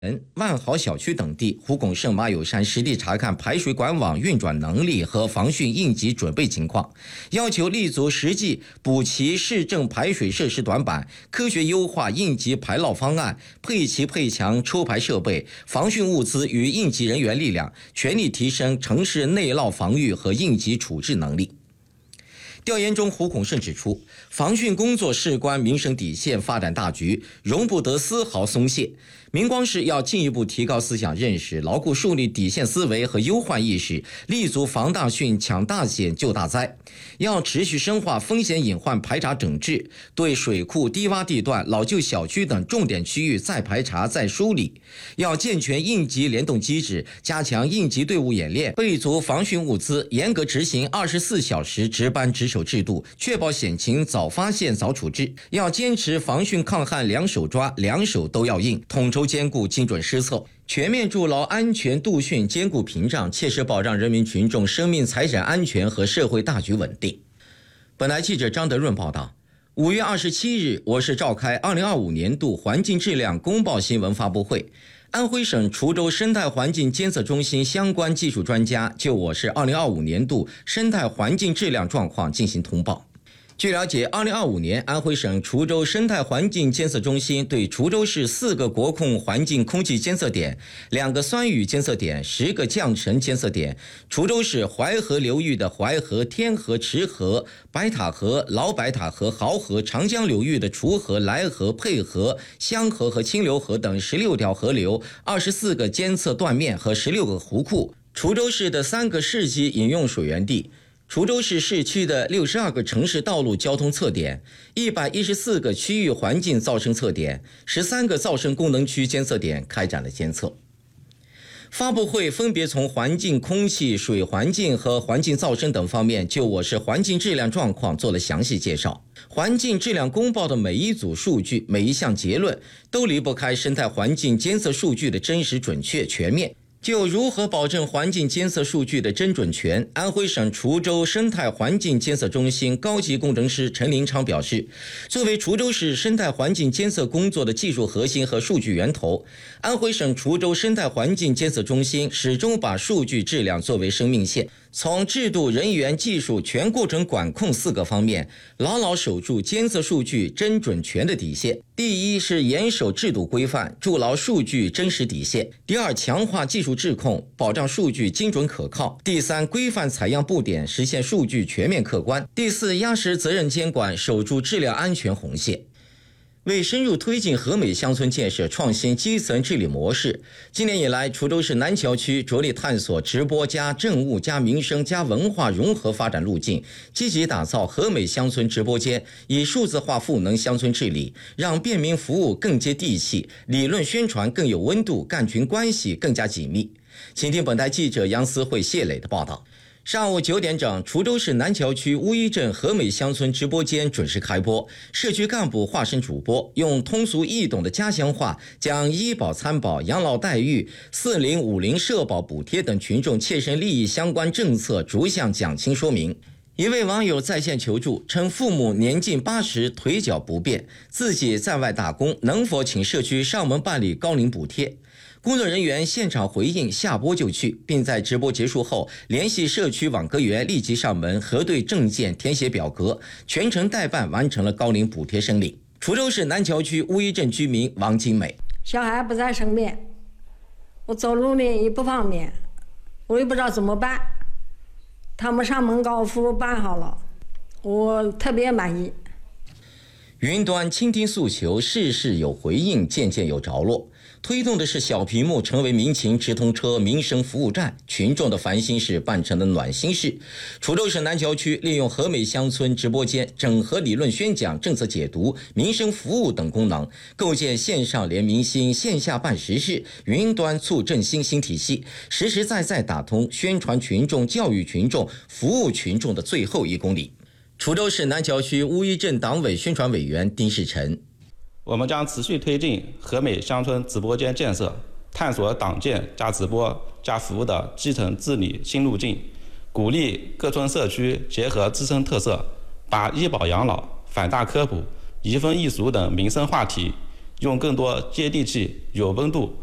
万豪小区等地，胡拱胜、马有山实地查看排水管网运转能力和防汛应急准备情况，要求立足实际补齐市政排水设施短板，科学优化应急排涝方案，配齐配强抽排设备、防汛物资与应急人员力量，全力提升城市内涝防御和应急处置能力。调研中，胡孔胜指出，防汛工作事关民生底线发展大局，容不得丝毫松懈。明光市要进一步提高思想认识，牢固树立底线思维和忧患意识，立足防大汛、抢大险、救大灾。要持续深化风险隐患排查整治，对水库、低洼地段、老旧小区等重点区域再排查、再梳理。要健全应急联动机制，加强应急队伍演练，备足防汛物资，严格执行24小时值班值守制度，确保险情早发现、早处置。要坚持防汛抗旱两手抓，两手都要硬，统筹兼顾，精准施策，全面筑牢安全度汛坚固屏障，切实保障人民群众生命财产安全和社会大局稳定。本台记者张德润报道，5月27日，我市召开2025年度环境质量公报新闻发布会。安徽省滁州生态环境监测中心相关技术专家就我市2025年度生态环境质量状况进行通报。据了解，2025年，安徽省滁州生态环境监测中心对滁州市4个国控环境空气监测点、2个酸雨监测点、10个降尘监测点，滁州市淮河流域的淮河、天河、池河、白塔河、老白塔河、濠河、长江流域的滁河、莱河、沛河、香河和清流河等16条河流、24个监测断面和16个湖库，滁州市的3个市级饮用水源地，滁州市市区的62个城市道路交通测点，114个区域环境噪声测点，13个噪声功能区监测点开展了监测。发布会分别从环境、空气、水环境和环境噪声等方面就我市环境质量状况做了详细介绍。环境质量公报的每一组数据、每一项结论都离不开生态环境监测数据的真实、准确、全面。就如何保证环境监测数据的真准全，安徽省滁州生态环境监测中心高级工程师陈林昌表示，作为滁州市生态环境监测工作的技术核心和数据源头，安徽省滁州生态环境监测中心始终把数据质量作为生命线，从制度、人员、技术全过程管控4个方面，牢牢守住监测数据真准全的底线。第一是严守制度规范，筑牢数据真实底线；第二，强化技术质控，保障数据精准可靠；第三，规范采样布点，实现数据全面客观；第四，压实责任监管，守住质量安全红线。为深入推进和美乡村建设创新基层治理模式，今年以来，滁州市南桥区着力探索直播加政务加民生加文化融合发展路径，积极打造和美乡村直播间，以数字化赋能乡村治理，让便民服务更接地气，理论宣传更有温度，干群关系更加紧密。请听本台记者杨思慧、谢磊的报道。上午9点整，滁州市南桥区乌衣镇和美乡村直播间准时开播，社区干部化身主播，用通俗易懂的家乡话，将医保参保、养老待遇、40、50社保补贴等群众切身利益相关政策逐项讲清说明。一位网友在线求助，称父母年近80，腿脚不便，自己在外打工，能否请社区上门办理高龄补贴？工作人员现场回应，下播就去，并在直播结束后联系社区网格员立即上门核对证件，填写表格，全程代办完成了高龄补贴申领。滁州市南桥区乌衣镇居民王金美： 小孩不在身边，我走路呢也不方便，我也不知道怎么办。他们上门告诉我办好了，我特别满意。 云端倾听诉求，事事有回应，件件有着落，推动的是小屏幕成为民情直通车、民生服务站，群众的烦心事办成了暖心事。滁州市南桥区利用和美乡村直播间整合理论宣讲、政策解读、民生服务等功能，构建线上连民心、线下办实事、云端促振兴新体系，实实在在打通宣传群众、教育群众、服务群众的最后1公里。滁州市南桥区乌衣镇党委宣传委员丁世臣： 我们将持续推进和美乡村直播间建设，探索党建加直播加服务的基层治理新路径，鼓励各村社区结合自身特色，把医保养老、反诈科普、移风易俗等民生话题，用更多接地气、有温度、